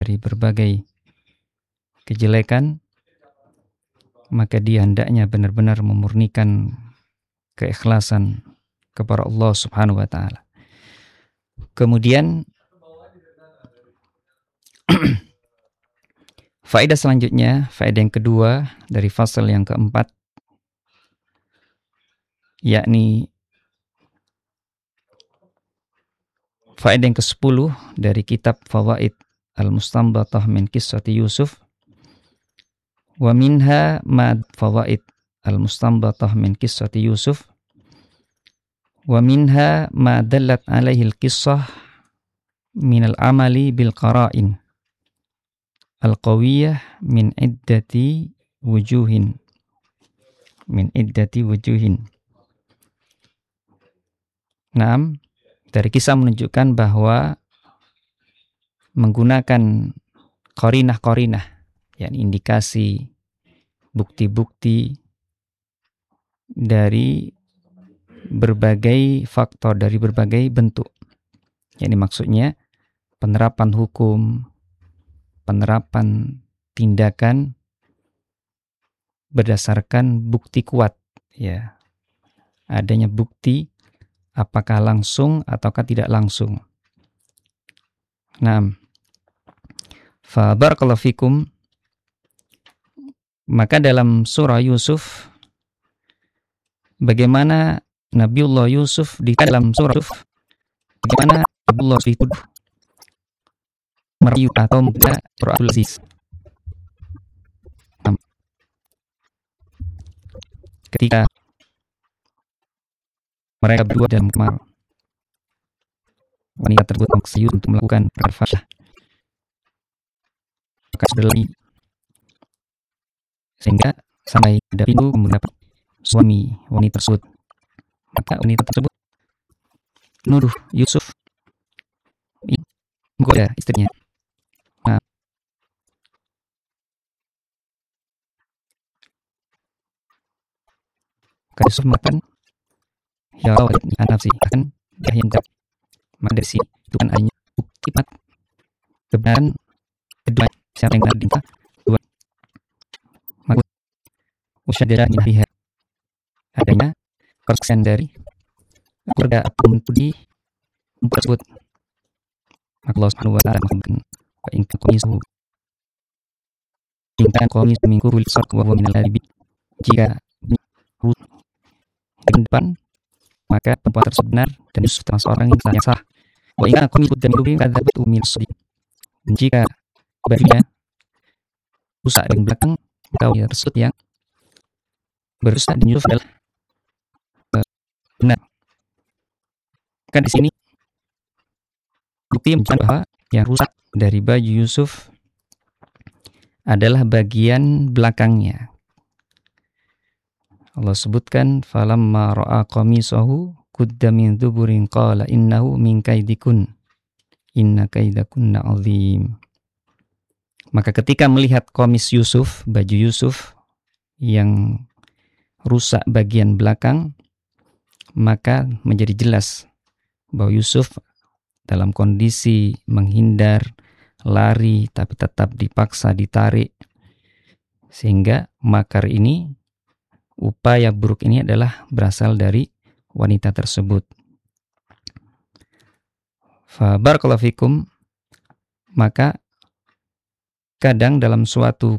dari berbagai kejelekan, maka dia hendaknya benar-benar memurnikan keikhlasan kepada Allah Subhanahu wa taala. Kemudian faedah selanjutnya, faedah yang kedua dari fasal yang keempat, yakni faedah yang ke-10 dari kitab Fawaid Al-Mustanbatah min Qissati Yusuf. Wa minha ma fawaid al-mustanbatah min qissati Yusuf wa minha ma dallat alaihi al-qissah min al-amali bil qara'in al-qawiyyah min iddati wujuhin. Naam, dari kisah menunjukkan bahwa menggunakan qarinah-qarinah, yakni indikasi, bukti-bukti dari berbagai faktor, dari berbagai bentuk. Yakni maksudnya penerapan hukum, penerapan tindakan berdasarkan bukti kuat, ya. Adanya bukti apakah langsung ataukah tidak langsung. Nah, fa barakallahu fikum. Maka dalam surah Yusuf, bagaimana Nabiullah Yusuf di dalam surah Yusuf, bagaimana Nabiullah dituduh merayu atau membuka Abdul Aziz. Ketika mereka berdua dalam kamar, wanita tersebut maksud untuk melakukan perfasyah, maka sudah lagi, sehingga sampai ada pintu mendapat suami wanita tersebut. Maka wanita tersebut nuduh Yusuf menggoda istrinya. Nah, Yusuf mengatakan, ya Allah, nafsi akan yang maka dari sini itu kan adanya bukti kebenaran kedua, siapa yang benar di muka dua. Maka usyadara min fiha, adanya kesaksian dari keluarga pengemudi tersebut. Maka Allah Subhanahu wa taala mengatakan, wa in kana qamisu min qurul sarq wa huwa min al-kadhib, jika di depan maka perempuan tersebut benar dan Yusuf termasuk orang yang sah. Wa in kana qamisu min kadzdzabatu min as-sidq, jika bajunya rusak dari belakang, maka wanita tersebut yang berdusta dan Yusuf adalah benar. Kan di sini bukti menunjukkan bahwa yang rusak dari baju Yusuf adalah bagian belakangnya. Allah sebutkan, falamma ra'a qamisahu qudda min duburin qala innahu min kaidikun inna kaidakunna azim. Maka ketika melihat qamis Yusuf, baju Yusuf yang rusak bagian belakang, maka menjadi jelas bahwa Yusuf dalam kondisi menghindar, lari, tapi tetap dipaksa ditarik, sehingga makar ini, upaya buruk ini adalah berasal dari wanita tersebut. Fa barakallahu fikum. Maka kadang dalam suatu